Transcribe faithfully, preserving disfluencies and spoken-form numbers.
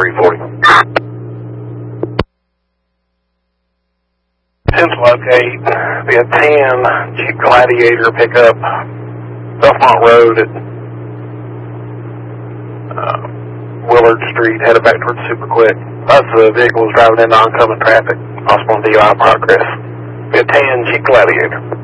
three forty. ten to locate, we had ten Jeep Gladiator pickup, Belmont Road at uh, Willard Street, headed back towards Super Quick. That's the vehicle was driving into oncoming traffic, possible D U I progress. We had ten Jeep Gladiator.